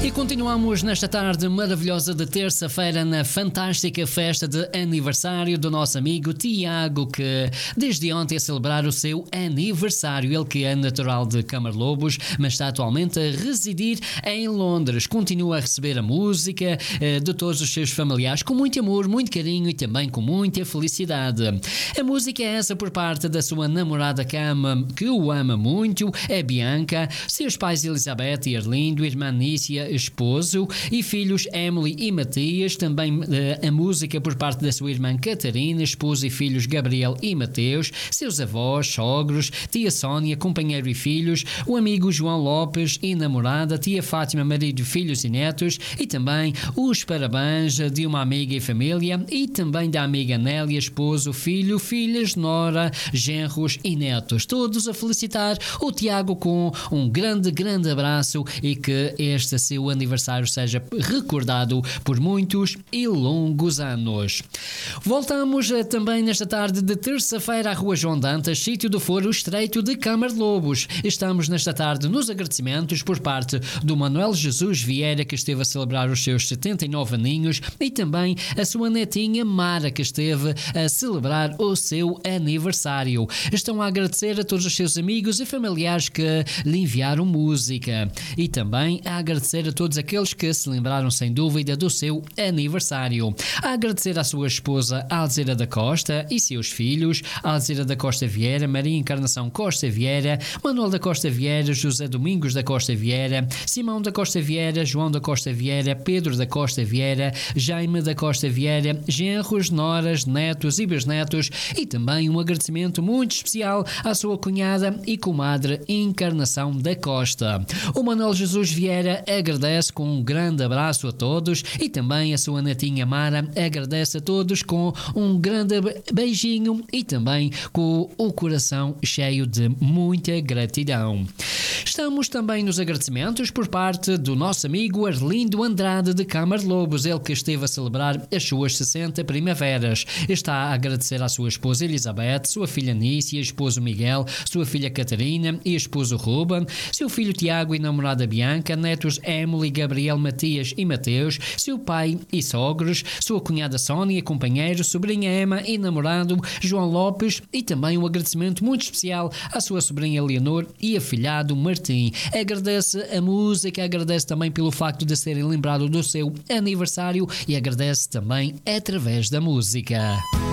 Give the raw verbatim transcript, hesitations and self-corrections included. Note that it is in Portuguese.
E continuamos nesta tarde maravilhosa de terça-feira na fantástica festa de aniversário do nosso amigo Tiago, que desde ontem a celebrar o seu aniversário. Ele que é natural de Camarlobos, mas está atualmente a residir em Londres. Continua a receber a música eh, de todos os seus familiares com muito amor, muito carinho e também com muita felicidade. A música é essa por parte da sua namorada que, ama, que o ama muito, é Bianca, seus pais Elizabeth e Arlindo, irmã Nícia, esposo e filhos Emily e Matias, também uh, a música por parte da sua irmã Catarina, esposo e filhos Gabriel e Mateus, seus avós, sogros, tia Sónia, companheiro e filhos, o amigo João Lopes e namorada, tia Fátima, marido, filhos e netos, e também os parabéns de uma amiga e família e também da amiga Nélia, esposo, filho, filhas, nora, genros e netos, todos a felicitar o Tiago com um grande, grande abraço e que este seu aniversário seja recordado por muitos e longos anos. Voltamos uh, também nesta tarde de terça-feira à Rua João Dantas, sítio do Foro Estreito de Camarlobos. Estamos nesta tarde nos agradecimentos por parte do Manuel Jesus Vieira, que esteve a celebrar os seus setenta e nove aninhos, e também a sua netinha Mara, que esteve a celebrar o seu aniversário. Estão a agradecer a todos os seus amigos e familiares que lhe enviaram música e também a agradecer a todos aqueles que se lembraram sem dúvida do seu aniversário. A agradecer à sua esposa Alzira da Costa e seus filhos, Alzira da Costa Vieira, Maria Encarnação Costa Vieira, Manuel da Costa Vieira, José Domingos da Costa Vieira, Simão da Costa Vieira, João da Costa Vieira, Pedro da Costa Vieira, Jaime da Costa Vieira, genros, noras, netos e bisnetos, e também um agradecimento muito especial à sua cunhada e comadre Encarnação da Costa. O Manuel Jesus Vieira agradece com um grande abraço a todos e também a sua netinha Mara agradece a todos com um grande beijinho e também com o coração cheio de muita gratidão. Estamos também nos agradecimentos por parte do nosso amigo Arlindo Andrade de Camarlobos, ele que esteve a celebrar as suas sessenta primaveras. Está a agradecer à sua esposa Elizabeth, sua filha Nícia, esposo Miguel, sua filha Catarina e esposo Ruben, seu filho Tiago e namorada Bianca, netos Emily, Gabriel, Matias e Mateus, seu pai e sogros, sua cunhada Sónia, companheiro, sobrinha Emma e namorado João Lopes, e também um agradecimento muito especial à sua sobrinha Leonor e afilhado Martim. Agradece a música, agradece também pelo facto de serem lembrados do seu aniversário e agradece também através da música.